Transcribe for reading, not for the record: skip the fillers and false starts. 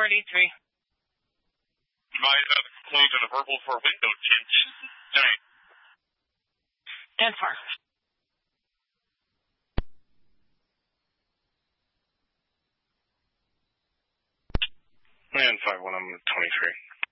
43. My conclusion of verbal for window tint. Sorry. That's far. And 5-1, I'm 23.